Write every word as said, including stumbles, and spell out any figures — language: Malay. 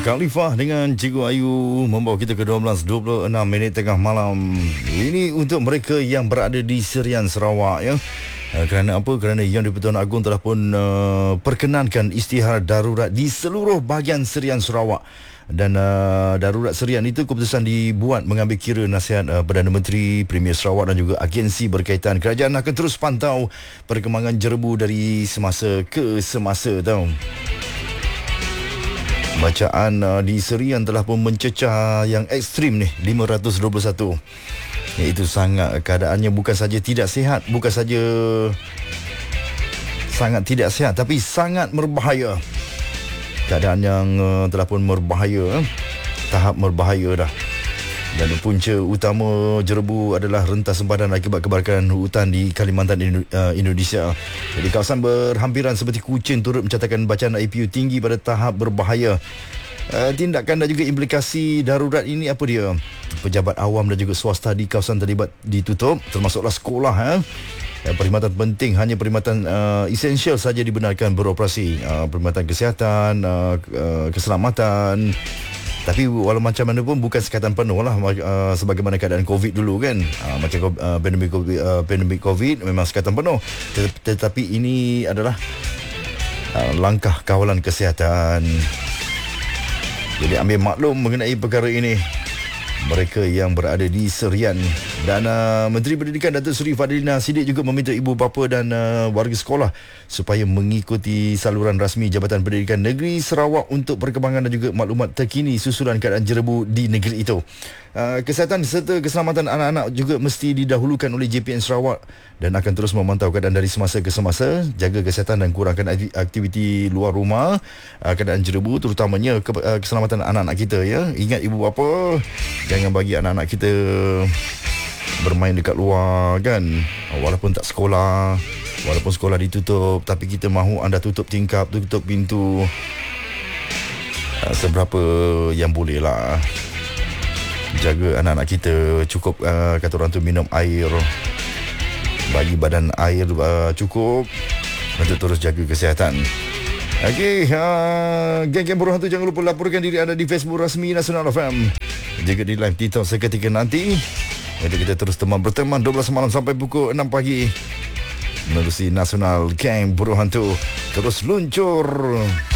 Khalifah dengan Cikgu Ayu membawa kita ke dua belas dua puluh enam minit tengah malam. Ini untuk mereka yang berada di Serian Sarawak ya. Uh, kerana apa? Kerana Yang di-Pertuan Agong telah pun uh, perkenankan isytihar darurat di seluruh bahagian Serian Sarawak. Dan uh, darurat serian itu keputusan dibuat mengambil kira nasihat uh, Perdana Menteri, Premier Sarawak dan juga agensi berkaitan. Kerajaan akan terus pantau perkembangan jerebu dari semasa ke semasa tau. Bacaan uh, di Serian telah pun mencecah yang ekstrim ni, lima ratus dua puluh satu. Iaitu sangat keadaannya bukan saja tidak sihat, bukan saja sangat tidak sihat, tapi sangat berbahaya. Keadaan yang uh, telah pun berbahaya, eh? tahap berbahaya dah. Dan punca utama jerebu adalah rentas sempadan akibat kebakaran hutan di Kalimantan Indonesia. Jadi kawasan berhampiran seperti Kuching turut mencatatkan bacaan I P U tinggi pada tahap berbahaya. Uh, tindakan dan juga implikasi darurat ini apa dia? Pejabat awam dan juga swasta di kawasan terlibat ditutup, termasuklah sekolah. Eh? Perkhidmatan penting, hanya perkhidmatan uh, esensial saja dibenarkan beroperasi. Uh, perkhidmatan kesihatan, uh, uh, keselamatan. Tapi walau macam mana pun bukan sekatan penuh lah, uh, sebagaimana keadaan COVID dulu kan. Uh, macam uh, pandemik COVID, uh, pandemik COVID memang sekatan penuh. Tet- tetapi ini adalah uh, langkah kawalan kesihatan. Jadi ambil maklum mengenai perkara ini mereka yang berada di Serian. Dan uh, Menteri Pendidikan Datuk Seri Fadlina Siddiq juga meminta ibu bapa dan uh, warga sekolah supaya mengikuti saluran rasmi Jabatan Pendidikan Negeri Sarawak untuk perkembangan dan juga maklumat terkini susulan keadaan jerebu di negeri itu. Uh, kesihatan serta keselamatan anak-anak juga mesti didahulukan oleh J P N Sarawak dan akan terus memantau keadaan dari semasa ke semasa, jaga kesihatan dan kurangkan aktiviti luar rumah, uh, keadaan jerebu terutamanya ke, uh, keselamatan anak-anak kita ya. Ingat ibu bapa, jangan bagi anak-anak kita bermain dekat luar kan, walaupun tak sekolah, walaupun sekolah ditutup, tapi kita mahu anda tutup tingkap, tutup pintu uh, seberapa yang boleh lah. Jaga anak-anak kita, cukup uh, kata orang tu minum air, bagi badan air uh, cukup untuk terus jaga kesihatan. Okey, uh, geng-geng Buruh Hantu jangan lupa laporkan diri anda di Facebook rasmi Nasional F M. Jika di live TikTok seketika nanti. Jadi kita terus teman berteman dua belas malam sampai pukul enam pagi menerusi Nasional Geng Buruh Hantu terus luncur.